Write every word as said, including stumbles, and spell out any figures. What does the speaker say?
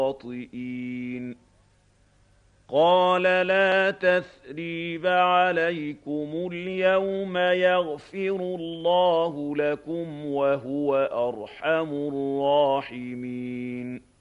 خاطئين قال لا تثريب عليكم اليوم يغفر الله لكم وهو أرحم الراحمين